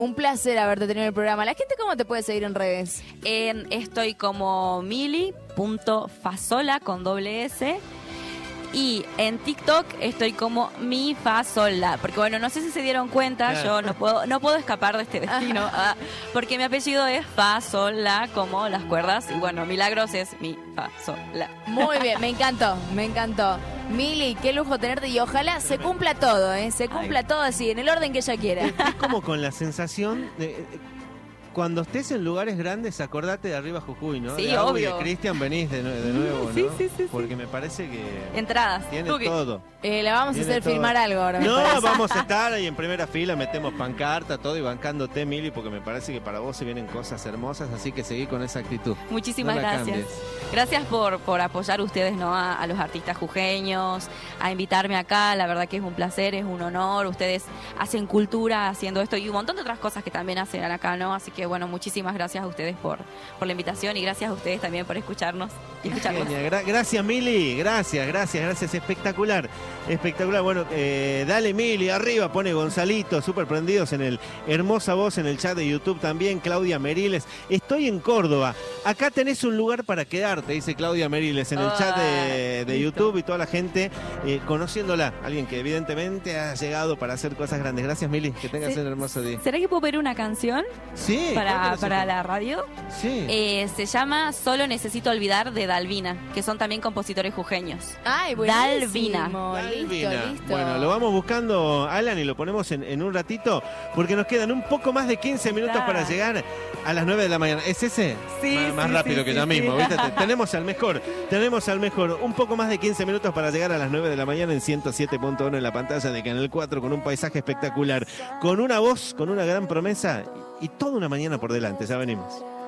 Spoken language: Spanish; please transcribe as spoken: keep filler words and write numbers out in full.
Un placer haberte tenido en el programa. ¿La gente cómo te puede seguir en redes? En, estoy como mili punto fasola con doble S. Y en TikTok estoy como mi fasola. Porque bueno, no sé si se dieron cuenta, claro. yo no puedo no puedo escapar de este destino. ah, porque mi apellido es fasola, como las cuerdas. Y bueno, Milagros es mi fasola. Muy bien, me encantó, me encantó. Mili, qué lujo tenerte y ojalá se cumpla todo, ¿eh? Se cumpla Ay. todo así, en el orden que ella quiera. Es como con la sensación de... Cuando estés en lugares grandes, acordate de Arriba Jujuy, ¿no? Sí, de obvio. De Cristian venís de, de nuevo, ¿no? Sí, sí, sí. Porque me parece que... Entradas. Tiene Tuki. todo. Eh, la vamos tiene a hacer todo. filmar algo ahora. No, vamos a estar ahí en primera fila, metemos pancarta, todo y bancándote, Mili, porque me parece que para vos se vienen cosas hermosas, así que seguí con esa actitud. Muchísimas no gracias. Cambies. Gracias por, por apoyar ustedes, ¿no? A, a los artistas jujeños, a invitarme acá. La verdad que es un placer, es un honor. Ustedes hacen cultura haciendo esto y un montón de otras cosas que también hacen acá, ¿no? Así que bueno, muchísimas gracias a ustedes por, por la invitación y gracias a ustedes también por escucharnos y escucharnos. Gra- gracias, Mili. Gracias, gracias, gracias. Espectacular. Espectacular. Bueno, eh, dale, Mili, arriba, pone Gonzalito, súper prendidos en el hermosa voz en el chat de YouTube también, Claudia Meriles. Estoy en Córdoba. Acá tenés un lugar para quedarte, dice Claudia Meriles en el oh, chat de, de YouTube y toda la gente eh, conociéndola. Alguien que evidentemente ha llegado para hacer cosas grandes. Gracias, Mili. Que tengas un hermoso día. ¿Será que puedo pedir una canción? Sí. Para, para la radio. Sí. Eh, se llama Solo Necesito Olvidar de Dalvina, que son también compositores jujeños. Ay, buenísimo. Dalvina. Listo, listo. Bueno, lo vamos buscando, Alan, y lo ponemos en, en un ratito, porque nos quedan un poco más de quince minutos claro. para llegar a las nueve de la mañana. ¿Es ese? Sí, más, más sí, rápido sí, que sí, ya sí. mismo, ¿viste? Tenemos al mejor, tenemos al mejor. Un poco más de quince minutos para llegar a las nueve de la mañana en ciento siete punto uno en la pantalla de Canal cuatro, con un paisaje espectacular, con una voz, con una gran promesa y toda una mañana por delante. Ya venimos.